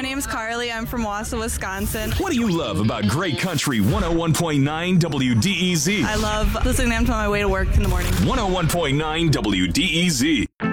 My name's Carly. I'm from Wausau, Wisconsin. What do you love about Great Country 101.9 WDEZ? I love listening to them on my way to work in the morning. 101.9 WDEZ.